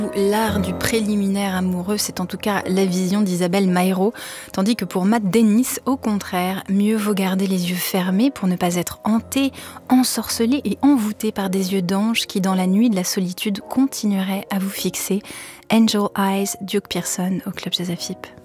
L'art du préliminaire amoureux, c'est en tout cas la vision d'Isabelle Maïro, tandis que pour Matt Dennis, au contraire, mieux vaut garder les yeux fermés pour ne pas être hanté, ensorcelé et envoûté par des yeux d'ange qui, dans la nuit de la solitude, continueraient à vous fixer. Angel Eyes, Duke Pearson au Club Jazz Afip.